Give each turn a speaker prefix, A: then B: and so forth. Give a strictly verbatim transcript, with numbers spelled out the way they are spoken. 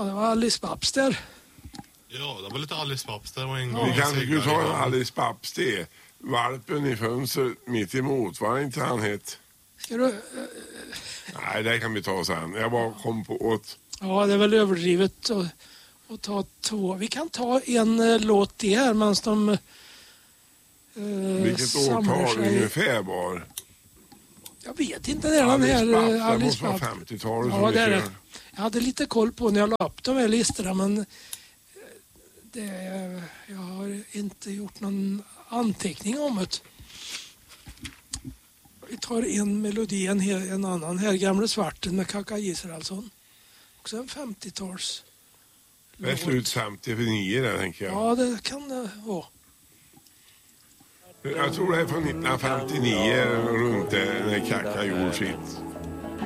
A: det var Alice Babs där.
B: Ja, det var lite Alice Babs där och en gång.
C: Vi kan ju ta en Alice Babs det. Valpen i fönster mitt emot, var inte han het?
A: Ska du... Uh...
C: Nej, det kan vi ta sen. Jag bara kom på åt...
A: Ja, det är väl överdrivet att, att ta två. Vi kan ta en uh, låt det här medan de uh,
C: vilket årtal ungefär var?
A: Jag vet inte när den här
C: Babs,
A: uh, Alice
C: Babs.
A: Babs.
C: femtiotalet
A: Ja, det är det. Jag hade lite koll på när jag la upp de här listorna, men det, jag har inte gjort någon anteckning om det. Vi tar en melodi, en, en annan här, Gamle Svarten med Kaka Israelsson. Också en femtio-tals.
C: Det är slut femtionio där, tänker jag.
A: Ja, det kan det vara.
C: Jag tror det är från nittonhundrafemtionio runt det när Kaka gjorde sitt.